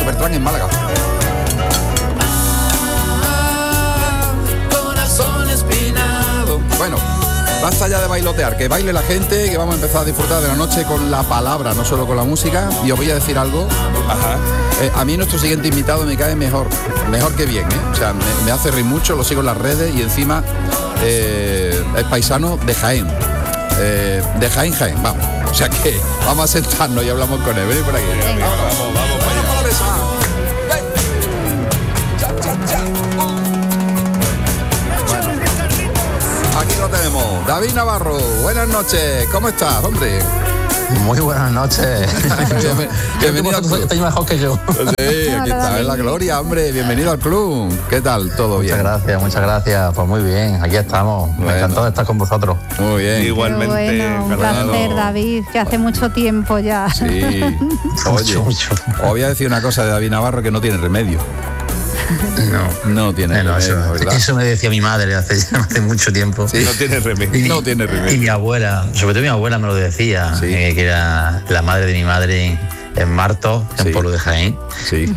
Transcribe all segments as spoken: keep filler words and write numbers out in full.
Bertrán en Málaga. Corazón espinado. Bueno, basta ya de bailotear, que baile la gente, que vamos a empezar a disfrutar de la noche con la palabra, no solo con la música. Y os voy a decir algo. Ajá. Eh, a mí nuestro siguiente invitado me cae mejor, mejor que bien, ¿eh? O sea, me, me hace reír mucho, lo sigo en las redes y encima eh, es paisano de Jaén. Eh, de Jaén, Jaén, vamos. O sea que vamos a sentarnos y hablamos con él. Ven por aquí. Venga, vamos, vamos, vamos para allá. Vamos a la mesa. Ven. Cha, cha, cha. Bueno, aquí lo tenemos. David Navarro, buenas noches. ¿Cómo estás, hombre? Muy buenas noches. Bienvenido al club. Estáis mejor que yo. Sí, aquí está, en la gloria, hombre. Bienvenido al club. ¿Qué tal? ¿Todo bien? Muchas gracias, muchas gracias. Pues muy bien, aquí estamos. Bueno. Me encantó estar con vosotros. Muy bien. Igualmente. Bueno, un Fernando. placer, David, que hace mucho tiempo ya. Sí. Oye, Mucho, mucho. os voy a decir una cosa de David Navarro que no tiene remedio. No, No tiene no, remedio, eso, ¿verdad? eso me decía mi madre hace, hace mucho tiempo. Sí. No tiene remedio. No tiene Y remedio. mi abuela, sobre todo mi abuela me lo decía, Sí. eh, que era la madre de mi madre en Martos, en Sí. Pueblo de Jaén. Sí.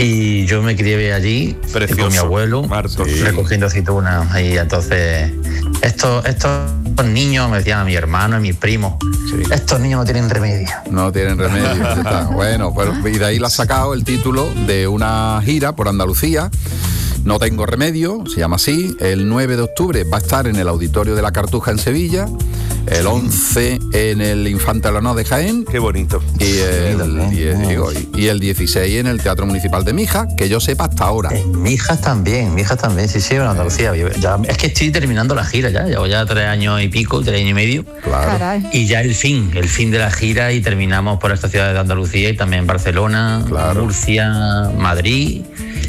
Y yo me crié allí Precioso, con mi abuelo, Martos. Sí. recogiendo aceitunas. Y entonces, estos, estos niños, me decían a mi hermano, a mis primos, Sí. estos niños no tienen remedio. No tienen remedio. Ya está. Bueno, pues y de ahí le ha sacado el título de una gira por Andalucía. No tengo remedio, se llama así. El nueve de octubre va a estar en el Auditorio de la Cartuja en Sevilla. El once en el Infante Leonor de Jaén. Qué bonito. Y el, también. y el- digo, y- y el dieciséis en el Teatro Municipal de Mijas, que yo sepa hasta ahora. Eh, mi hija también, mi hija también, sí, sí, en Andalucía. Yo- ya- es que estoy terminando la gira ya, llevo ya tres años y pico, tres años y medio. Claro. Caray. Y ya el fin, el fin de la gira y terminamos por esta ciudad de Andalucía y también Barcelona, Claro. Murcia, Madrid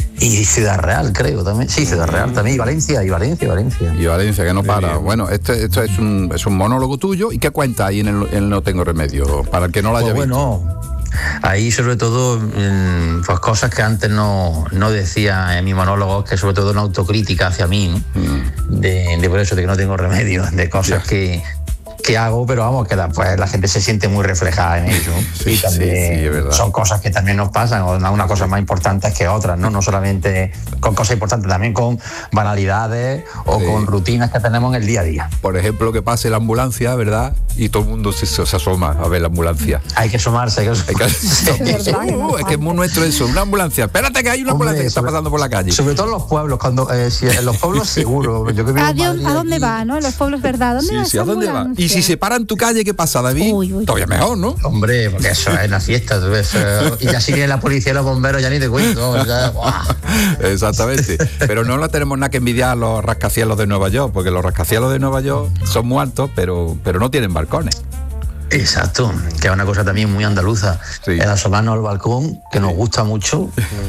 y Ciudad Real, creo también. Sí, Ciudad Real también, y Valencia, y Valencia, y Valencia. Y Valencia, que no para. bien. Bueno, este, esto es un, es un monólogo tuyo. ¿Y qué cuenta ahí en el, en el No Tengo Remedio? Para el que no lo haya Pues visto. bueno, ahí sobre todo mm, pues cosas que antes no, no decía en mi monólogo, que sobre todo una autocrítica hacia mí, ¿no? Mm. de, de por eso de que no tengo remedio, de cosas Ya. que, que hago, pero vamos, que la, pues, la gente se siente muy reflejada en ello. Sí, y también sí, sí, es verdad. son cosas que también nos pasan, o una, una cosa más importantes que otras, ¿no? No solamente con cosas importantes, también con banalidades o Sí. con rutinas que tenemos en el día a día. Por ejemplo, que pase la ambulancia, ¿verdad? Y todo el mundo se, se asoma a ver la ambulancia. Hay que sumarse, hay que Hay que- verdad, que no Uh, es que es muy nuestro eso. Una ambulancia. Espérate que hay una Hombre, ambulancia que está sobre- pasando por la calle. Sobre todo en los pueblos, cuando eh, si en los pueblos seguro. Yo que vivo ¿A, en Dios- Madrid, ¿A dónde aquí- va, no? En los pueblos, ¿verdad? ¿Dónde Sí, va sí, esa ¿a dónde va? ambulancia? Y si se para en tu calle, ¿qué pasa, David? Uy, uy. Todavía mejor, ¿no? Hombre, porque eso es la fiesta, tú ves, eh, y ya si viene la policía y los bomberos, ya ni te cuento. Ya, ¡buah! Exactamente. Pero no le tenemos nada que envidiar a los rascacielos de Nueva York, porque los rascacielos de Nueva York son muy altos, pero, pero no tienen balcones. Exacto, que es una cosa también muy andaluza, Sí. el asomarnos al balcón, que nos gusta mucho,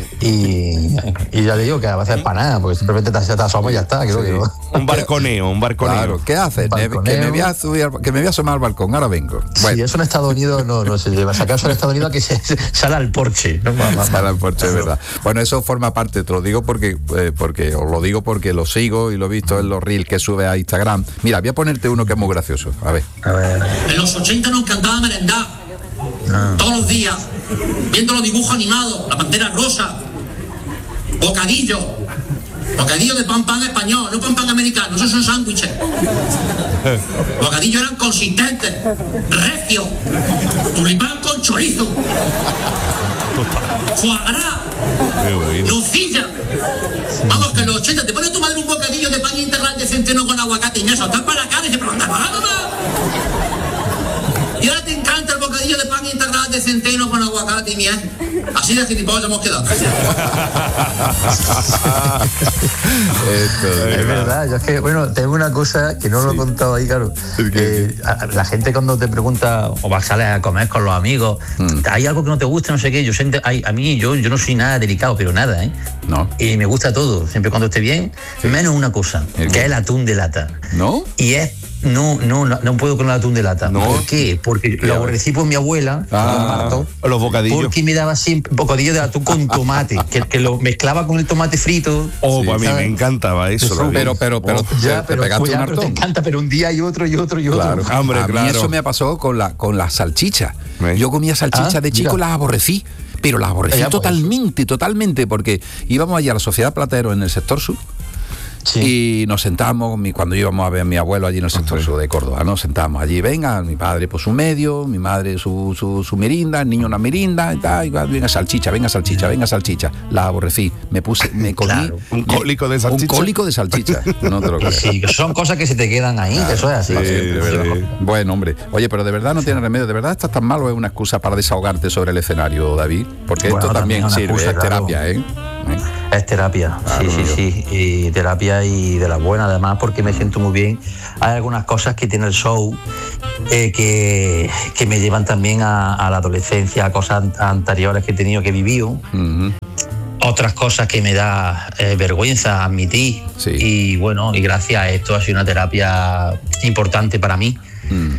y, y ya te digo que a veces para nada, porque simplemente te, te asomas y ya está, creo que no. Un barconeo, un barconeo. Claro, ¿qué haces? Me- Balconeo. que, me voy a subir al- que me voy a asomar al balcón, ahora vengo. Si Bueno, eso en Estados Unidos no, no se lleva, si acaso en Estados Unidos que se, se sale al porche. ¿no? Va, va, va. sale al porche, es verdad. Bueno, eso forma parte, te lo digo porque, eh, porque os lo digo porque lo sigo y lo he visto en los reels que sube a Instagram. Mira, voy a ponerte uno que es muy gracioso. A ver. A ver, En los ochenta nos encantaba merendar. Todos los días. Viendo los dibujos animados. La Pantera Rosa. Bocadillo. Bocadillo de pan pan español, no pan pan americano. Esos son sándwiches. Bocadillos eran consistentes. Recios. Tulipán con chorizo. Foie gras. Qué bueno. Nocilla. Vamos, que en los ochenta te pone tu madre un bocadillo de pan integral de centeno con aguacate y eso. Estás para la cara y se pregunta, ¡mamá, mamá! Y ahora te encanta el bocadillo de pan integral de centeno con aguacate y miel. Así de gilipollas hemos quedado. Esto, es verdad, yo es que, bueno, tengo una cosa que no lo he contado ahí, claro. ¿El qué? que a- la gente cuando te pregunta o vas sales a comer con los amigos, hay algo que no te gusta, no sé qué, yo siento, hay- a mí yo, yo no soy nada delicado, pero nada, ¿eh? No. Y me gusta todo, siempre cuando esté bien, menos una cosa, ¿El que qué? es el atún de lata. ¿No? Y es, no, no, no, no puedo con el atún de lata. No. ¿Por qué? Porque lo aborrecí por mi abuela, Ah, don Marto, Los bocadillos. porque me daba siempre bocadillo de atún con tomate, que, que lo mezclaba con el tomate frito. Oh, Sí, pues a mí ¿sabes? me encantaba eso. David. Pero, pero, pero, Oh, te- Ya, te pero, pegaste pues ya, un pero te hartón. encanta, pero un día y otro y otro y otro. Claro, Hombre, a mí claro. eso me pasó con la con las salchichas. ¿Ves? Yo comía salchichas Ah, de chico y mira. las aborrecí. pero la aborrecí Ya, pues, totalmente, totalmente, porque íbamos allí a la Sociedad Platero en el sector sur. Sí. Y nos sentamos, mi- cuando íbamos a ver a mi abuelo allí en el sector sur de Córdoba, nos sentamos allí, venga, mi padre pues su medio, mi madre su, su, su mirinda, el niño una mirinda y tal, y va, venga salchicha, venga salchicha, venga salchicha. La aborrecí, me puse, me comí Claro. Un cólico de salchicha. un cólico de salchicha, no te lo creo. Sí, que son cosas que se te quedan ahí, que eso es así. Sí, De verdad. sí. Bueno, hombre, oye, pero de verdad no tiene remedio, de verdad estás tan malo, es una excusa para desahogarte sobre el escenario, David, porque Bueno, esto también, también una sirve, excusa, es claro. terapia, ¿eh? ¿Eh? Es terapia, Claro, sí, sí, claro. sí, y terapia y de la buena además porque me siento muy bien. Hay algunas cosas que tiene el show eh, que, que me llevan también a, a la adolescencia, a cosas an- anteriores que he tenido que he vivido, Ujú. otras cosas que me da eh, vergüenza admitir Sí. y bueno, y gracias a esto ha sido una terapia importante para mí. Mm.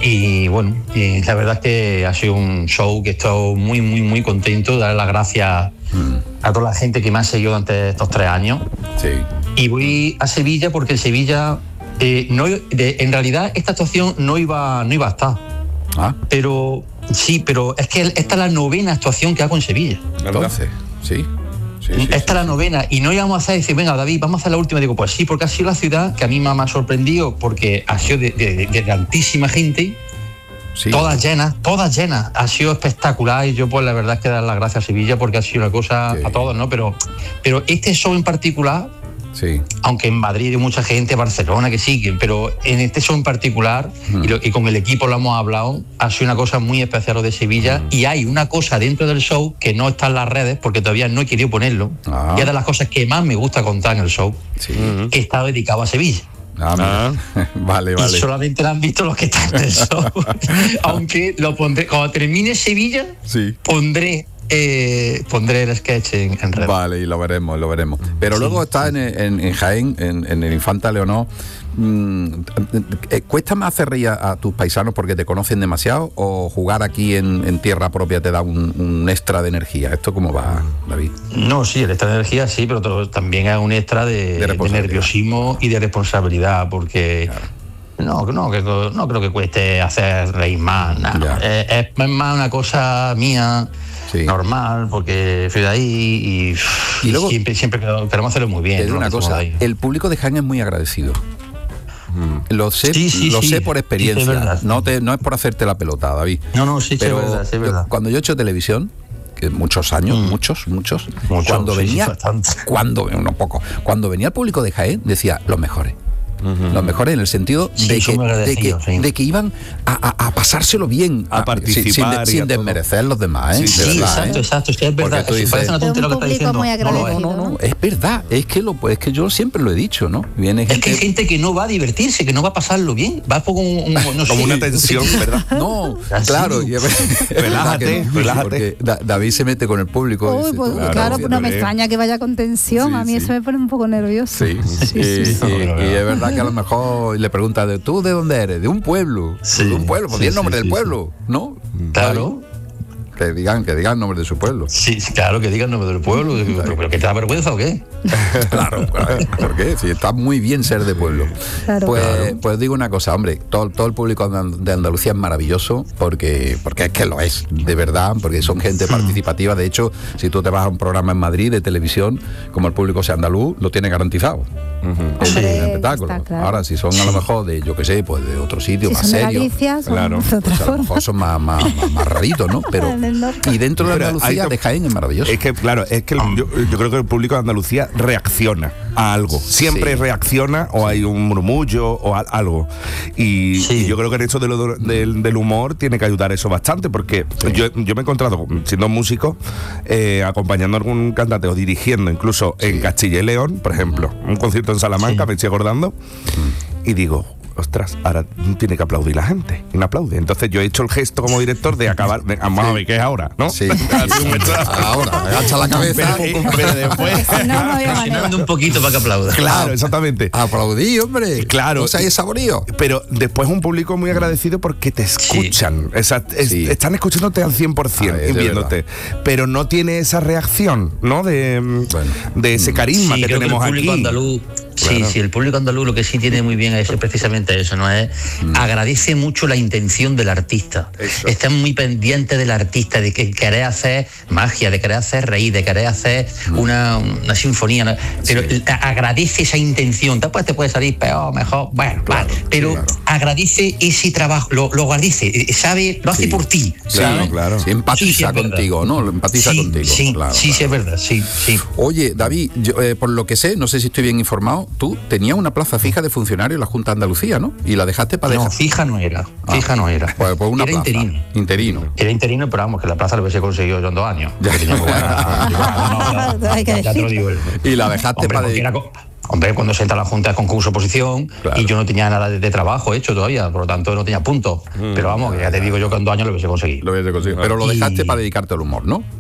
Y bueno, y la verdad es que ha sido un show que he estado muy, muy, muy contento. Dar las gracias a toda la gente que me ha seguido durante estos tres años. Sí. Y voy a Sevilla porque en Sevilla, eh, no, de- en realidad, esta actuación no iba, no iba a estar. Ah, Pero sí, pero es que esta es la novena actuación que hago en Sevilla. entonces, sí. Sí, sí, Esta es la novena y no íbamos a hacer, decir, venga David, vamos a hacer la última. Digo, pues sí, porque ha sido la ciudad que a mí me ha sorprendido porque ha sido de, de, de tantísima gente. sí. Todas llenas, todas llenas. Ha sido espectacular y yo pues la verdad es que dar las gracias a Sevilla porque ha sido una cosa Sí. a todos, ¿no? Pero, pero este show en particular, Sí. aunque en Madrid hay mucha gente, Barcelona que sí, que- pero en este show en particular, Mm. y, lo- y con el equipo lo hemos hablado, ha sido una cosa muy especial lo de Sevilla y hay una cosa dentro del show que no está en las redes porque todavía no he querido ponerlo, Ah. y es de las cosas que más me gusta contar en el show, Sí. que está dedicado a Sevilla. Ah, mira. Vale, vale. Y solamente lo han visto los que están en el show. Aunque lo pondré, cuando termine Sevilla, Sí. pondré eh, pondré el sketch en, en red. Vale, y lo veremos, lo veremos. Pero luego está en, en, en Jaén, en, en el Infanta Leonor. Mm, eh, ¿Cuesta más hacer reír a, a tus paisanos porque te conocen demasiado o jugar aquí en, en tierra propia te da un, un extra de energía? ¿Esto cómo va, David? No, sí, el extra de energía sí, pero to- también es un extra de, De de responsabilidad. nerviosismo y de responsabilidad, porque no, no, que, no creo que cueste hacer reír más. Nada. Ya. Eh, Es, es más una cosa mía, Sí. normal, porque soy de ahí y, Y luego- siempre, siempre queremos hacerlo muy bien. Te digo ¿no? una Somos cosa, de ahí. el público de Jaén es muy agradecido. Lo sé, Sí, sí, lo sí. sé por Sí, experiencia. es verdad. no, te, no es por hacerte la pelota, David. No, no, sí, sí, Pero es verdad, sí, es yo- verdad. cuando yo he hecho televisión, que muchos años, Mm. muchos, muchos, Mucho, cuando sí, sí, venía, bastante. cuando, unos pocos, cuando venía el público de Jaén, decía los mejores. Los mejores en el sentido Sí, de, que, somos de, que, agradecidos, sí. de que iban a, a- a pasárselo bien, A sin- participar sin, de- y a sin todo. desmerecer los demás, ¿eh? Sí, De Sí, verdad, exacto, ¿eh? exacto, sí, es Porque verdad. tú Sí, dices- parece una Es un tontería lo que está público diciendo. muy No lo es. agradecido. No, no, no, es verdad, es que lo es que yo siempre lo he dicho, ¿no? Viene Es gente, que hay gente que no va a divertirse, que no va a pasarlo bien. Va por un, un- no sé, Como una un- tensión, ¿verdad? no, Así. claro, y es verdad que no, relájate. porque Da- David se mete con el público. Uy, dice, pues, claro, claro, sí, pues no me hombre. extraña que vaya con tensión. Sí, a mí sí. eso me pone un poco nervioso. Sí, y, y- y es verdad que a lo mejor le pregunta de tú de dónde eres, de un pueblo, Sí, de un pueblo, pues sí, di el nombre sí, del sí, pueblo, ¿no? Claro. Que digan, que digan el nombre de su pueblo. Sí, sí, claro, que digan nombre del pueblo. Pero, pero ¿que te da vergüenza o qué? Claro, claro. ¿Por qué? Si está muy bien ser de pueblo. Claro. Pues, Claro. pues digo una cosa, hombre, todo, todo el público de And- de Andalucía es maravilloso porque, porque es que lo es, de verdad, porque son gente participativa. De hecho, si tú te vas a un programa en Madrid de televisión, como el público sea andaluz, lo tiene garantizado. El, Hombre, el espectáculo. está claro. Ahora, si son a lo mejor de, yo qué sé, pues de otro sitio, Si más son de serio. Galicia, son claro, de otra Pues a lo forma. mejor son más, más, más, más raritos, ¿no? Pero, En el norte. y dentro de Pero Andalucía, hay que- de Jaén es maravilloso. Es que, claro, es que el- yo, yo creo que el público de Andalucía reacciona a algo. Siempre Sí. reacciona o hay un murmullo o a- algo. Y, Sí. y yo creo que en esto de lo- del, del humor tiene que ayudar eso bastante, porque yo, yo me he encontrado, siendo músico, eh, acompañando a algún cantante o dirigiendo, incluso en Castilla y León, por ejemplo, un concierto en Salamanca, me estoy acordando, y digo, ostras, ahora tiene que aplaudir la gente. Y no aplaude. Entonces yo he hecho el gesto como director de acabar. de- Vamos a ver qué es ahora, ¿no? Sí. Así un mensaje. Ahora, agacha la cabeza. Pero, pero después. Si no, no había manera. Presionando un poquito para que aplauda. Claro, exactamente. Aplaudí, hombre. Claro. O sea, hay saborío. Pero después un público muy agradecido porque te escuchan. Esa- es- Sí. Están escuchándote al cien por A ciento ver, y de viéndote. Pero no tiene esa reacción, ¿no? De, Bueno. de ese carisma Sí, que creo tenemos que el público aquí. andaluz Sí, Claro. sí, el público andaluz lo que sí tiene muy bien es precisamente eso, ¿no? Es Mm. agradece mucho la intención del artista. Eso. Está muy pendiente del artista, de que querer hacer magia, de querer hacer reír, de querer hacer una, una sinfonía, ¿no? Pero Mm. Sí. a- agradece esa intención. Después te puede salir peor, mejor, bueno, Claro, vale. Pero claro. agradece ese trabajo, lo, lo agradece, eh, sabe, lo hace Sí. por ti. Claro, ¿sabes? claro. Sí, empatiza Sí, sí, es verdad. contigo, ¿no? Lo empatiza Sí, contigo. sí, claro, sí, sí, claro. es verdad, sí, sí. Oye, David, yo, eh, por lo que sé, no sé si estoy bien informado, tú tenías una plaza fija de funcionario en la Junta de Andalucía, ¿no? Y la dejaste para No, dejar. fija no era, Ah, fija no era. Pues, pues una era plaza. interino. Interino. Era interino, pero vamos, que la plaza lo hubiese conseguido yo en dos años. Ya. Que tenía muy buena- no, no, Hay que ya te lo decir. digo. Y la dejaste Hombre, para porque dedicar. era co- hombre, cuando se entra a la Junta de concurso oposición Claro. y yo no tenía nada de, de trabajo hecho todavía, por lo tanto no tenía puntos. Pero vamos, que ya te digo yo que en dos años lo hubiese conseguido. Lo hubiese conseguido. Pero lo Y- dejaste para dedicarte al humor, ¿no?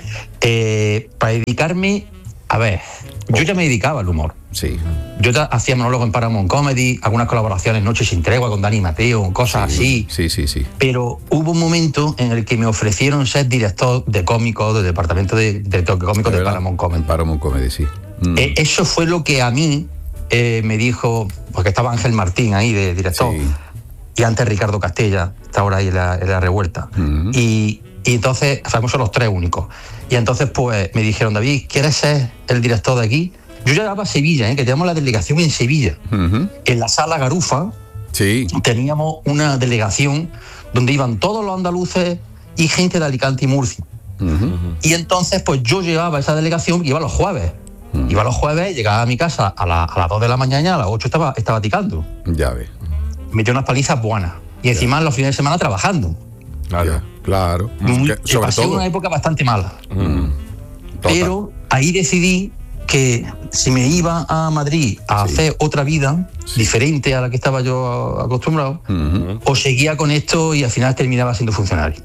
Eh, para dedicarme, a ver, yo ya me dedicaba al humor. Sí. Yo ya hacía monólogos en Paramount Comedy, algunas colaboraciones Noches sin Tregua con Dani Mateo, cosas así. Sí, sí, sí. Pero hubo un momento en el que me ofrecieron ser director de cómicos, del departamento de director de cómicos de ¿Verdad? Paramount Comedy. Paramount Comedy, sí. Mm. Eh, eso fue lo que a mí eh, me dijo, porque estaba Ángel Martín ahí de director, Sí. y antes Ricardo Castella, está ahora ahí en la, en la revuelta. Ujú. y, y entonces, fuimos los tres únicos. Y entonces, pues, me dijeron, David, ¿quieres ser el director de aquí? Yo ya llegaba a Sevilla, ¿eh? Que teníamos la delegación en Sevilla. Ujú. En la sala Garufa Sí. teníamos una delegación donde iban todos los andaluces y gente de Alicante y Murcia. Ujú. Y entonces, pues yo llevaba esa delegación, iba los jueves. Mm. Iba los jueves, llegaba a mi casa a, la- a las dos de la mañana y a las ocho estaba, estaba ticando. Ya ves. Metí unas palizas buenas. Y encima los fines de semana trabajando. Claro. Claro. Muy- Que- sobre pasé todo. una época bastante mala. Total. Pero ahí decidí que si me iba a Madrid a Sí. hacer otra vida diferente a la que estaba yo acostumbrado, Ujú. o seguía con esto y al final terminaba siendo funcionario.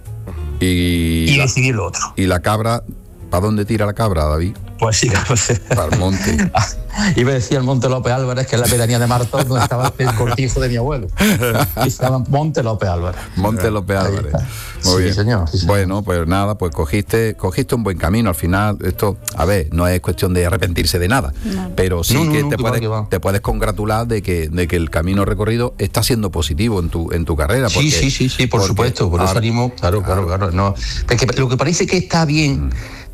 Y, Y la, decidí lo otro. y la cabra, ¿para dónde tira la cabra, David? Pues sí, pues, Para el monte. iba a decir el Monte López Álvarez, que es la pedanía de Martos, donde estaba el cortijo de mi abuelo. Y se llama Monte López Álvarez. Monte López Ahí Álvarez. está. Muy Sí, bien. señor, sí, señor. Bueno, pues nada, pues cogiste, cogiste un buen camino. Al final, esto, a ver, no es cuestión de arrepentirse de nada, No. pero sí No, no, que, no, te, que va, puedes, que va. te puedes congratular de que, de que el camino recorrido está siendo positivo en tu, en tu carrera. Sí, porque- sí, sí, sí, por porque supuesto, por eso ahora- animo, claro, claro, claro. No, porque lo que parece que está bien,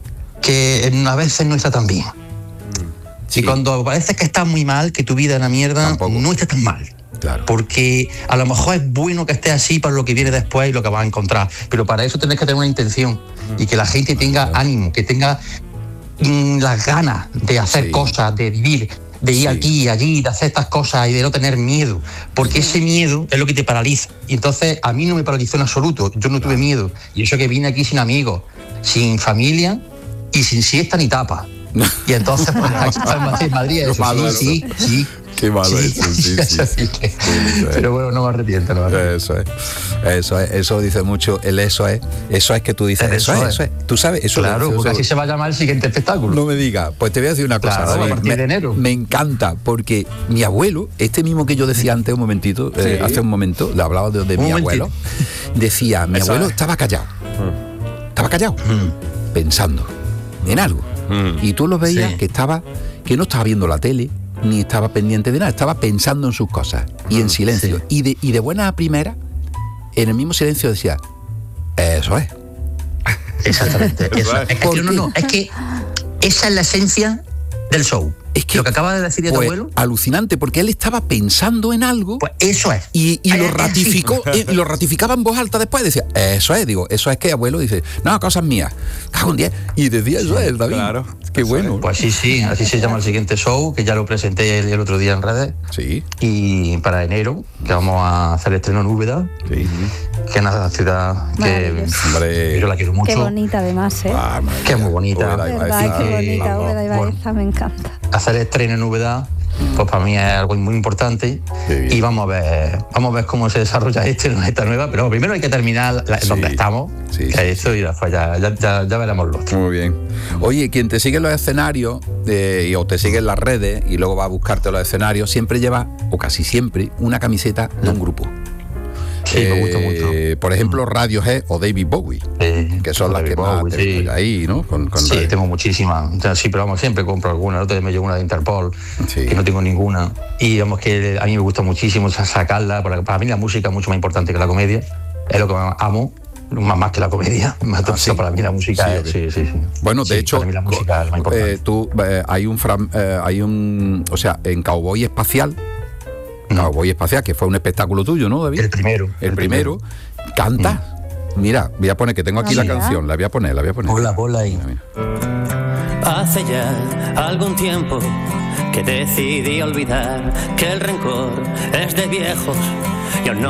que a veces no está tan bien. Sí, Y cuando parece que está muy mal, que tu vida es una mierda, Tampoco. no está tan mal. claro. Porque a lo mejor es bueno que estés así para lo que viene después y lo que vas a encontrar. Pero para eso tenés que tener una intención y que la gente tenga ánimo, que tenga mm, las ganas de hacer Sí. cosas, de vivir, de ir Sí. aquí y allí, de hacer estas cosas y de no tener miedo. Porque ese miedo es lo que te paraliza. Y entonces a mí no me paralizó en absoluto. Yo no tuve miedo. Y eso que vine aquí sin amigos, sin familia y sin siesta ni tapa. Y entonces, pues, aquí en Madrid, Qué eso, malo sí, sí, sí. Qué malo eso, sí, sí, sí. Así que- sí. Pero bueno, no me arrepiento, no me arrepiento. Eso es, eso es, eso dice mucho, el eso es, eso es que tú dices, eso, Eso es, es. eso es, tú sabes, eso Claro, eso- porque eso- así se va a llamar el siguiente espectáculo. No me digas, pues te voy a decir una cosa, Claro, David. a partir me, de enero. me encanta, porque mi abuelo, este mismo que yo decía antes un momentito, eh, Sí. hace un momento, le hablaba de, de Un mi momentito. abuelo, decía, mi Eso abuelo es. estaba callado, estaba callado, Mm. pensando en algo. Mm. Y tú lo veías Sí. que estaba, que no estaba viendo la tele, ni estaba pendiente de nada, estaba pensando en sus cosas y en silencio. sí. Y de, y de buena a primera, en el mismo silencio decía, eso es. Exactamente. Eso eso. es. Es que, ¿Por no, qué? no, es que esa es la esencia del show. Es que, lo que acaba de decir de tu pues, abuelo, alucinante, porque él estaba pensando en algo. pues eso es. Y, y Ay, lo ay, ratificó, y lo ratificaba en voz alta después, decía, eso es, digo, eso es que abuelo dice, no, cosas mías, cago en diez. Y decía, eso es, David. Claro, Qué eso bueno. Pues sí, sí, así se llama el siguiente show, que ya lo presenté el, el otro día en redes. Sí, Y para enero, que vamos a hacer el estreno en Úbeda, sí. que es una ciudad que Maravilloso. Hombre. yo la quiero mucho. Qué bonita además, ¿eh? Ah, madre Que es mía. muy bonita. Úbeda y Verdad, Baeza, qué eh, bonita, vamos. Úbeda y bueno. Baeza, me encanta. Hacer el estreno en Úbeda, pues para mí es algo muy importante. Qué bien. Y vamos a ver, vamos a ver cómo se desarrolla este en esta nueva, pero primero hay que terminar la- Sí. donde estamos, Sí, que sí, es esto, y después ya, ya, ya, ya veremos lo otro. Muy bien. Oye, quien te sigue en los escenarios eh, y, o te sigue en las redes y luego va a buscarte los escenarios, siempre lleva, o casi siempre, una camiseta de un grupo. Sí, me gusta mucho. Por ejemplo, Radiohead o David Bowie, Eh, que son las David que más Bowie, tengo sí. yo ahí, ¿no? Con, con Sí, Radio- tengo muchísimas. O sea, sí, pero vamos, siempre compro alguna. El otro día me llegó una de Interpol, Sí. que no tengo ninguna. Y digamos que a mí me gusta muchísimo sacarla. Para, para mí la música es mucho más importante que la comedia. Es lo que más amo, más, más que la comedia. Más Ah, sí. Para mí la música Sí, es... ok. Sí, sí, sí. Bueno, de Sí, hecho, para mí la música es lo más importante. eh, tú, eh, hay un, fram- eh, hay un, o sea, en Cowboy Espacial, Cowboy Espacial, que fue un espectáculo tuyo, ¿no, David? El primero. El primero, canta. Mira, voy a poner, que tengo aquí Ah, la mira. canción, la voy a poner, la voy a poner. Ponla, ponla ahí. Mira, mira. Hace ya algún tiempo que decidí olvidar que el rencor es de viejos. Yo no